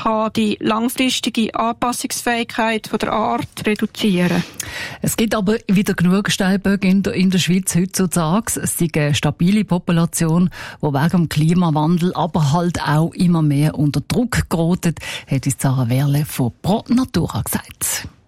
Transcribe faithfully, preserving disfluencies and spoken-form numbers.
kann die langfristige Anpassungsfähigkeit von der Art reduzieren. Es gibt aber wieder genug Steinböcke in der, in der Schweiz heutzutage. Es ist eine stabile Population, die wegen dem Klimawandel aber halt auch immer mehr unter Druck gerät, hat uns Sarah Werle von Pro Natura gesagt.